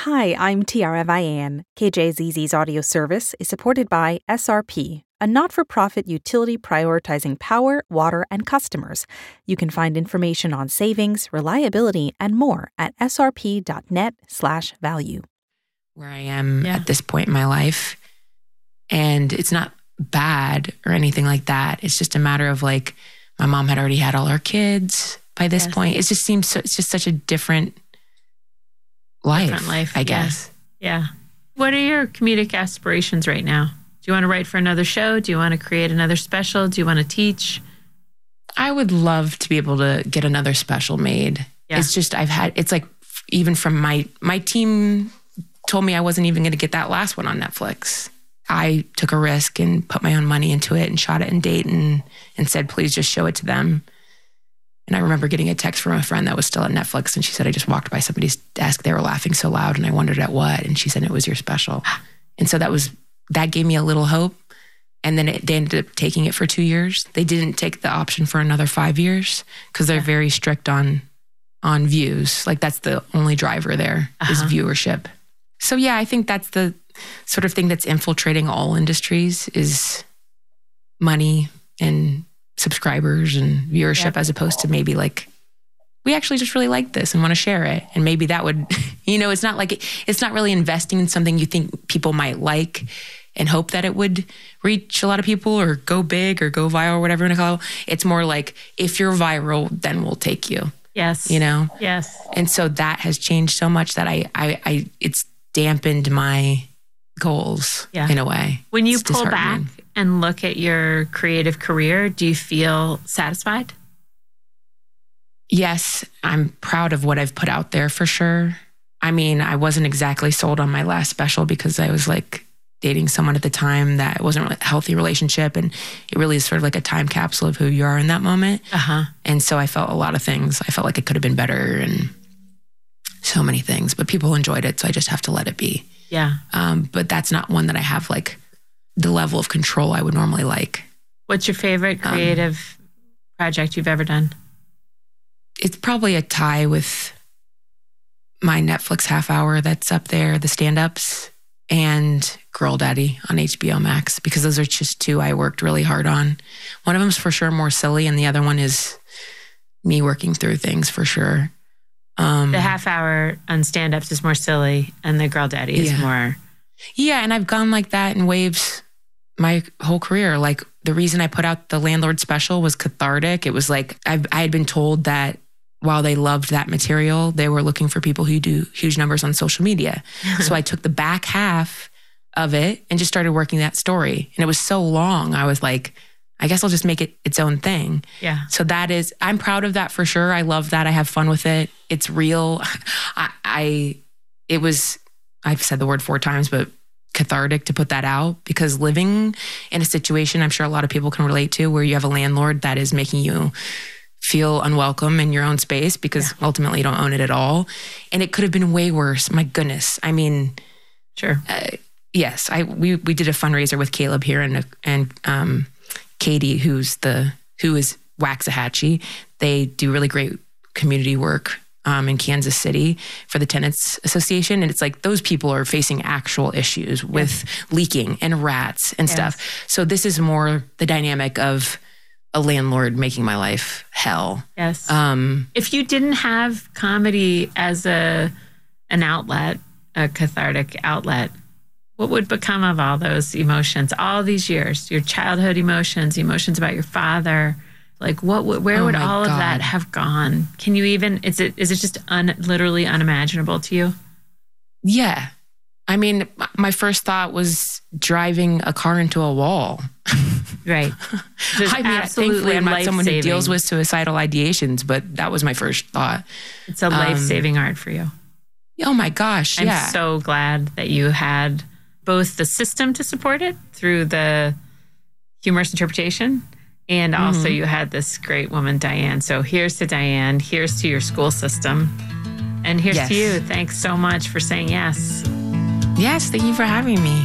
Hi, I'm Tiara Vian. KJZZ's audio service is supported by SRP, a not-for-profit utility prioritizing power, water, and customers. You can find information on savings, reliability, and more at srp.net/value. Where I am at this point in my life. And it's not bad or anything like that. It's just a matter of like, my mom had already had all her kids by this point. It just seems so, it's just such a different life, I guess. Yeah. What are your comedic aspirations right now? Do you want to write for another show? Do you want to create another special? Do you want to teach? I would love to be able to get another special made. Yeah. It's just, it's like, even from my team told me I wasn't even going to get that last one on Netflix. I took a risk and put my own money into it and shot it in Dayton and said, please just show it to them. And I remember getting a text from a friend that was still at Netflix, and she said, I just walked by somebody's desk. They were laughing so loud, and I wondered at what. And she said, it was your special. And so that gave me a little hope. And then they ended up taking it for 2 years. They didn't take the option for another 5 years because they're very strict on views. Like that's the only driver there is viewership. So yeah, I think that's the sort of thing that's infiltrating all industries is money and subscribers and viewership, as opposed to maybe like, we actually just really like this and want to share it. And maybe that would, it's not like, it's not really investing in something you think people might like and hope that it would reach a lot of people or go big or go viral or whatever you want to call it. It's more like, if you're viral, then we'll take you. Yes. Yes. And so that has changed so much that it's dampened my goals in a way. When you pull back and look at your creative career, do you feel satisfied? Yes, I'm proud of what I've put out there for sure. I mean, I wasn't exactly sold on my last special because I was like dating someone at the time that wasn't a healthy relationship. And it really is sort of like a time capsule of who you are in that moment. And so I felt a lot of things. I felt like it could have been better and so many things, but people enjoyed it. So I just have to let it be. Yeah. But that's not one that I have like the level of control I would normally like. What's your favorite creative project you've ever done? It's probably a tie with my Netflix half hour that's up there, the stand-ups, and Girl Daddy on HBO Max, because those are just two I worked really hard on. One of them's for sure more silly, and the other one is me working through things for sure. The half hour on stand-ups is more silly, and the Girl Daddy is more... Yeah, and I've gone like that in waves my whole career. Like the reason I put out the Landlord special was cathartic. It was like I had been told that while they loved that material, they were looking for people who do huge numbers on social media. So I took the back half of it and just started working that story. And it was so long. I was like, I guess I'll just make it its own thing. Yeah. So I'm proud of that for sure. I love that. I have fun with it. It's real. I've said the word 4 times, but cathartic to put that out, because living in a situation I'm sure a lot of people can relate to where you have a landlord that is making you feel unwelcome in your own space because ultimately you don't own it at all. And it could have been way worse. My goodness. I mean, sure. Yes. We did a fundraiser with Caleb here and Katie, who is Waxahachie. They do really great community work in Kansas City for the Tenants Association. And it's like those people are facing actual issues with leaking and rats and stuff. So this is more the dynamic of a landlord making my life hell. Yes. If you didn't have comedy as an outlet, a cathartic outlet, what would become of all those emotions, all these years, your childhood emotions about your father? Like where would all of that have gone? Can you even, is it just literally unimaginable to you? Yeah. I mean, my first thought was driving a car into a wall. Right. I mean, thankfully I'm not someone who deals with suicidal ideations, but that was my first thought. It's a life-saving art for you. Oh my gosh, I'm so glad that you had both the system to support it through the humorous interpretation, and also you had this great woman, Diane. So here's to Diane, here's to your school system, and here's to you. Thanks so much for saying yes. Yes, thank you for having me.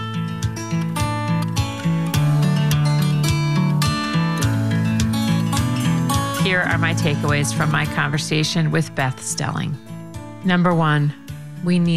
Here are my takeaways from my conversation with Beth Stelling. Number 1, we need